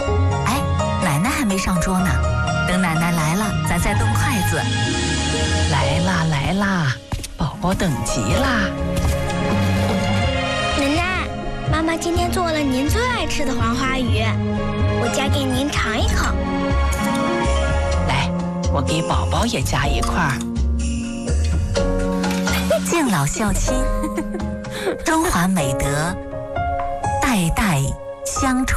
哎，奶奶还没上桌呢，等奶奶来了，咱再动筷子。 来啦来啦，宝宝等急啦！ 奶奶，妈妈今天做了您最爱吃的黄花鱼，我夹给您尝一口。 来，我给宝宝也夹一块儿。 敬老孝亲，中华美德代代相传。